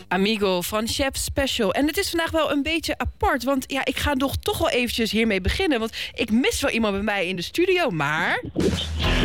Amigo van Chef Special. En het is vandaag wel een beetje apart, want ja, ik ga toch wel eventjes hiermee beginnen. Want ik mis wel iemand bij mij in de studio, maar...